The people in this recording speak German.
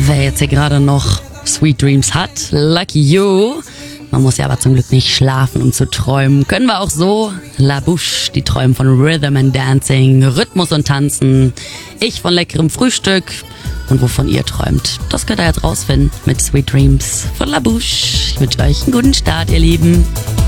Wer jetzt hier gerade noch Sweet Dreams hat, lucky you. Man muss ja aber zum Glück nicht schlafen, um zu träumen. Können wir auch so. La Bouche, die träumen von Rhythm and Dancing, Rhythmus und Tanzen. Ich von leckerem Frühstück. Und wovon ihr träumt, das könnt ihr jetzt rausfinden mit Sweet Dreams von La Bouche. Ich wünsche euch einen guten Start, ihr Lieben.